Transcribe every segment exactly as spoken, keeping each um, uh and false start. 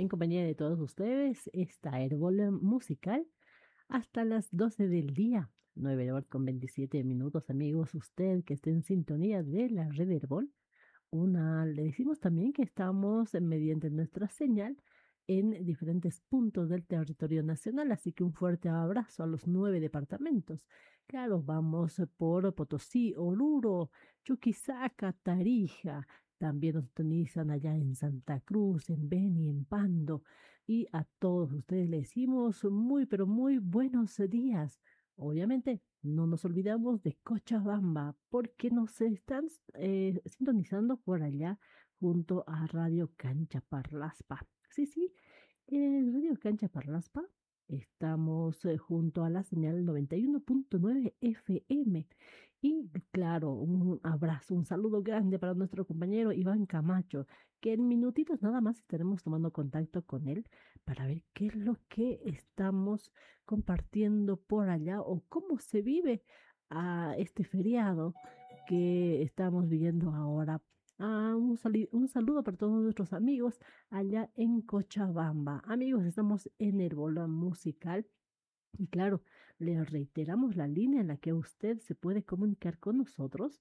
en compañía de todos ustedes, esta Herbol musical hasta las doce del día, nueve horas con veintisiete minutos, amigos, usted que esté en sintonía de la red Herbol. Una, le decimos también que estamos eh, mediante nuestra señal en diferentes puntos del territorio nacional, así que un fuerte abrazo a los nueve departamentos. Claro, vamos por Potosí, Oruro, Chuquisaca, Tarija. También nos sintonizan allá en Santa Cruz, en Beni, en Pando. Y a todos ustedes les decimos muy, pero muy buenos días. Obviamente, no nos olvidamos de Cochabamba, porque nos están eh, sintonizando por allá junto a Radio Cancha Parlaspa. Sí, sí, en Radio Cancha Parlaspa estamos eh, junto a la señal noventa y uno punto nueve F M. Y claro, un abrazo, un saludo grande para nuestro compañero Iván Camacho, que en minutitos nada más estaremos tomando contacto con él para ver qué es lo que estamos compartiendo por allá o cómo se vive a este feriado que estamos viviendo ahora. Ah, un, sali- un saludo para todos nuestros amigos allá en Cochabamba. Amigos, estamos en el Bolón Musical. Y claro, le reiteramos la línea en la que usted se puede comunicar con nosotros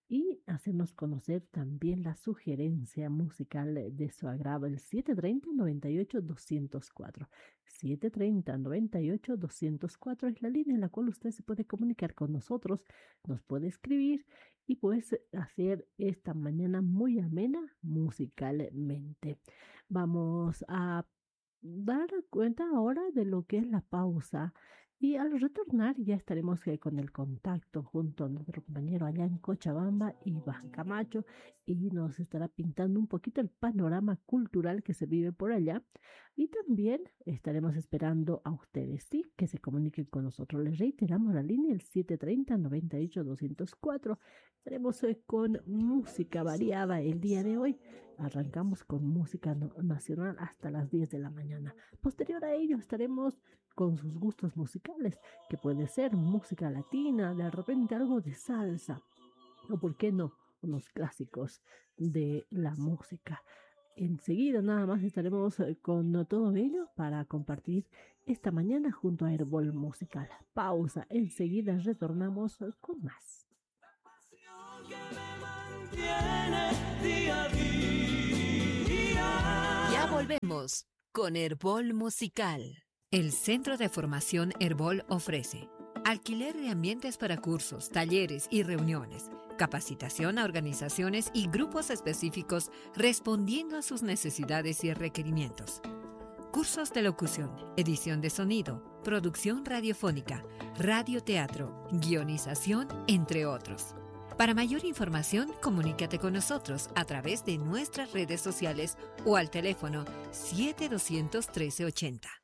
y hacernos conocer también la sugerencia musical de su agrado, el siete treinta, noventa y ocho, doscientos cuatro. siete treinta, noventa y ocho, doscientos cuatro es la línea en la cual usted se puede comunicar con nosotros, nos puede escribir y pues hacer esta mañana muy amena musicalmente. Vamos a dar cuenta ahora de lo que es la pausa y al retornar ya estaremos eh, con el contacto junto a nuestro compañero allá en Cochabamba, Iván Camacho, y nos estará pintando un poquito el panorama cultural que se vive por allá. Y también estaremos esperando a ustedes, sí, que se comuniquen con nosotros. Les reiteramos la línea, el siete treinta, noventa y ocho, doscientos cuatro. Estaremos eh, con música variada el día de hoy. Arrancamos con música no- nacional hasta las diez de la mañana. Posterior a ello estaremos con sus gustos musicales, que puede ser música latina, de repente algo de salsa, o por qué no, unos clásicos de la música. Enseguida nada más estaremos eh, con todo ello para compartir esta mañana junto a Herbol Musical. Pausa, enseguida retornamos eh, con más. Que me mantiene día a día. Ya volvemos con Herbol Musical. El Centro de Formación Herbol ofrece alquiler de ambientes para cursos, talleres y reuniones, capacitación a organizaciones y grupos específicos respondiendo a sus necesidades y requerimientos. Cursos de locución, edición de sonido, producción radiofónica, radioteatro, guionización, entre otros. Para mayor información, comunícate con nosotros a través de nuestras redes sociales o al teléfono siete doscientos, trece ochenta.